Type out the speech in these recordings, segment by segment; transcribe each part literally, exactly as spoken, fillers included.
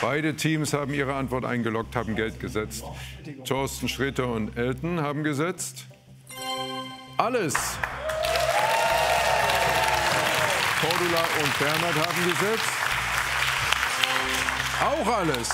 Beide Teams haben ihre Antwort eingeloggt, haben Geld gesetzt. Thorsten Sträter und Elton haben gesetzt. Alles. Cordula und Bernhard haben gesetzt. Auch alles.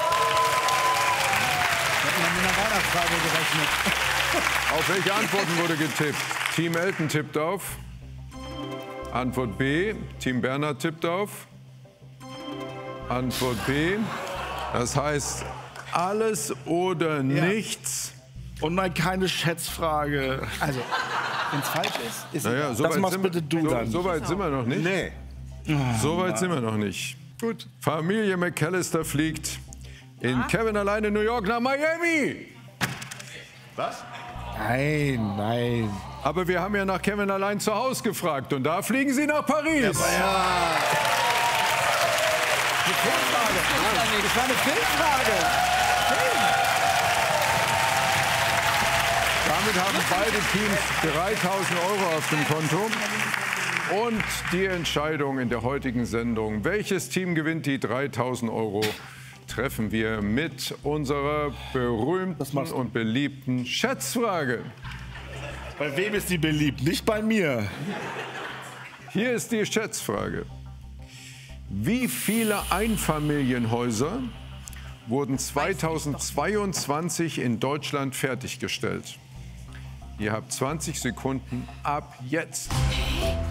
Hätten wir mit einer Weihnachtsfrage gerechnet. Auf welche Antworten wurde getippt? Team Elton tippt auf. Antwort B. Team Bernhard tippt auf. Antwort B. Das heißt, alles oder Ja. nichts. Und mal keine Schätzfrage. Also, wenn es falsch ist, ist Naja, es so Das weit machst sind bitte wir, du so, dann. so weit sind wir noch nicht. Nee. So weit sind wir noch nicht. Gut. Familie McAllister fliegt in Kevin alleine New York nach Miami. Was? Nein, nein. Aber wir haben ja nach Kevin allein zu Hause gefragt und da fliegen sie nach Paris. eine Filmfrage. Das war eine Filmfrage. Damit haben beide Teams dreitausend Euro auf dem Konto. Und die Entscheidung in der heutigen Sendung, welches Team gewinnt die dreitausend Euro, treffen wir mit unserer berühmten und beliebten Schätzfrage. Bei wem ist die beliebt? Nicht bei mir. Hier ist die Schätzfrage. Wie viele Einfamilienhäuser wurden zweitausendzweiundzwanzig in Deutschland fertiggestellt? Ihr habt zwanzig Sekunden ab jetzt.